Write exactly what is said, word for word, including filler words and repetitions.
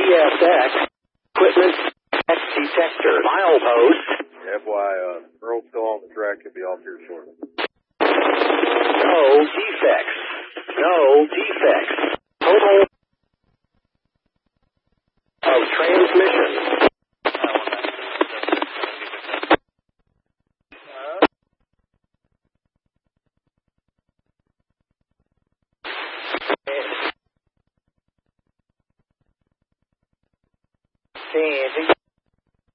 S X, equipment X detector, milepost. F Y I, uh, Earl's still on the track. He'll be off here shortly. No defects. No defects. Total of transmission.